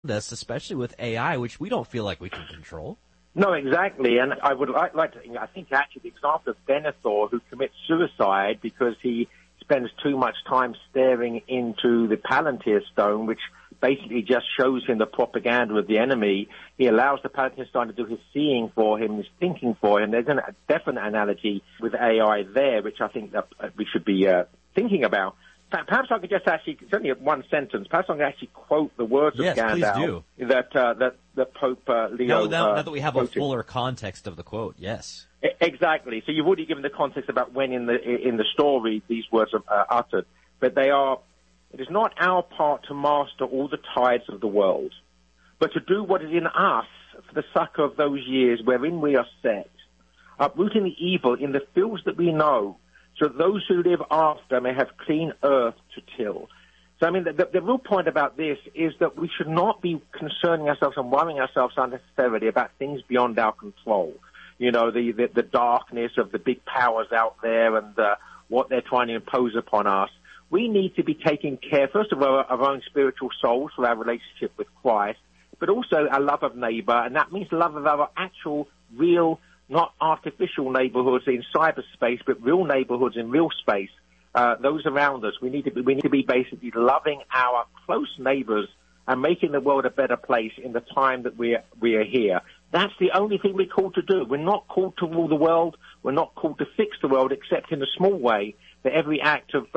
us, especially with AI, which we don't feel like we can control. No, exactly. And I would like to, I think actually the example of Denethor, who commits suicide because he spends too much time staring into the Palantir stone, which basically just shows him the propaganda of the enemy. He allows the Palantir stone to do his seeing for him, his thinking for him. There's a definite analogy with AI there, which I think that we should be thinking about. Perhaps I could just actually, it's only one sentence, perhaps I can actually quote the words of Gandalf that Pope Leo now that we have quoted. a fuller context of the quote, yes. Exactly. So you've already given the context about when in the story these words are uttered. But it is not our part to master all the tides of the world, but to do what is in us for the succor of those years wherein we are set, uprooting the evil in the fields that we know, so that those who live after may have clean earth to till. So, I mean, the real point about this is that we should not be concerning ourselves and worrying ourselves unnecessarily about things beyond our control. You know, the darkness of the big powers out there and what they're trying to impose upon us. We need to be taking care, first of all, of our own spiritual souls for our relationship with Christ, but also our love of neighbor, and that means love of our actual, real, not artificial neighborhoods in cyberspace, but real neighborhoods in real space, those around us. We need to be basically loving our close neighbors and making the world a better place in the time that we are here. That's the only thing we're called to do. We're not called to rule the world. We're not called to fix the world, except in a small way, that every act of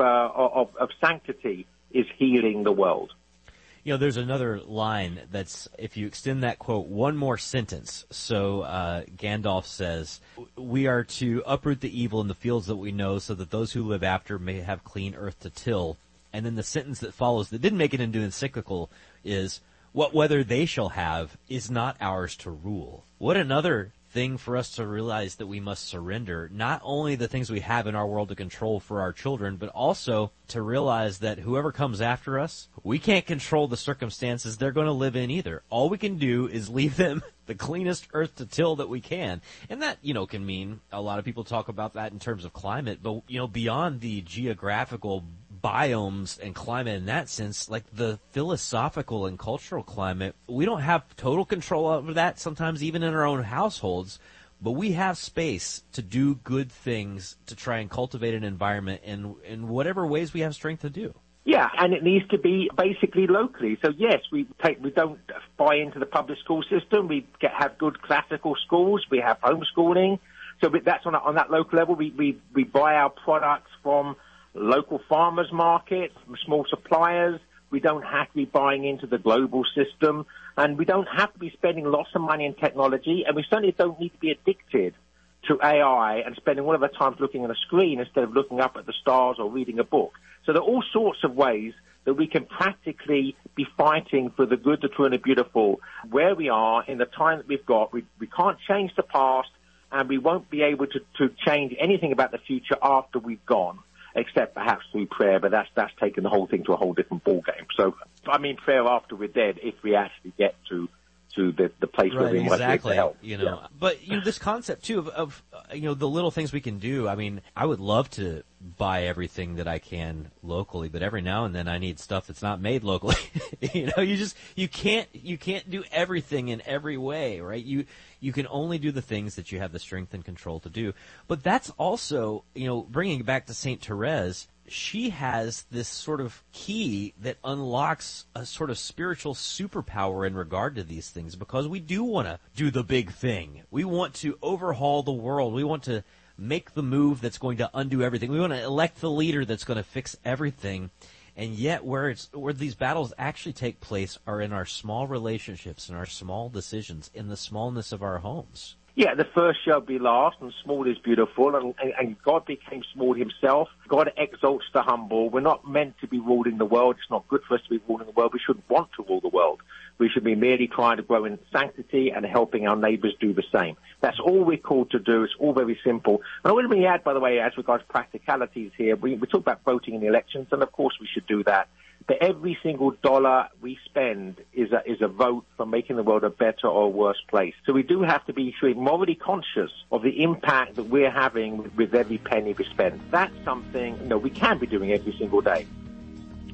sanctity is healing the world. You know, there's another line that's, if you extend that quote one more sentence, so Gandalf says, we are to uproot the evil in the fields that we know so that those who live after may have clean earth to till. And then the sentence that follows that didn't make it into encyclical is, what weather they shall have is not ours to rule. What another thing for us to realize that we must surrender, not only the things we have in our world to control for our children, but also to realize that whoever comes after us, we can't control the circumstances they're going to live in either. All we can do is leave them the cleanest earth to till that we can. And that, you know, can mean, a lot of people talk about that in terms of climate, but, you know, beyond the geographical biomes and climate in that sense, like the philosophical and cultural climate, we don't have total control over that sometimes even in our own households, but we have space to do good things to try and cultivate an environment in whatever ways we have strength to do. Yeah, and it needs to be basically locally. So yes, we don't buy into the public school system. We have good classical schools. We have homeschooling. So that's on that local level. We buy our products from local farmers markets, from small suppliers. We don't have to be buying into the global system, and we don't have to be spending lots of money in technology, and we certainly don't need to be addicted to AI and spending all of our time looking at a screen instead of looking up at the stars or reading a book. So there are all sorts of ways that we can practically be fighting for the good, the true, and the beautiful where we are in the time that we've got. We can't change the past, and we won't be able to change anything about the future after we've gone, except perhaps through prayer, but that's taken the whole thing to a whole different ballgame. So, I mean, prayer after we're dead, if we actually get to the place where we might get to help. You know, but you know, this concept too of you know, the little things we can do. I mean, I would love to buy everything that I can locally, but every now and then I need stuff that's not made locally. You know, you can't do everything in every way, right? You can only do the things that you have the strength and control to do. But that's also, you know, bringing it back to Saint Therese, she has this sort of key that unlocks a sort of spiritual superpower in regard to these things, because we do want to do the big thing. We want to overhaul the world. We want to make the move that's going to undo everything. We want to elect the leader that's going to fix everything. And yet where these battles actually take place are in our small relationships and our small decisions, in the smallness of our homes. Yeah, the first shall be last, and small is beautiful, and God became small himself. God exalts the humble. We're not meant to be ruling the world. It's not good for us to be ruling the world. We shouldn't want to rule the world. We should be merely trying to grow in sanctity and helping our neighbors do the same. That's all we're called to do. It's all very simple. And I want to add, by the way, as regards practicalities here, we talk about voting in the elections, and of course we should do that. But every single dollar we spend is a vote for making the world a better or worse place. So we do have to be morally conscious of the impact that we're having with every penny we spend. That's something, you know, we can be doing every single day.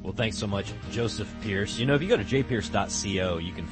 Well, thanks so much, Joseph Pearce. You know, if you go to jpierce.co, you can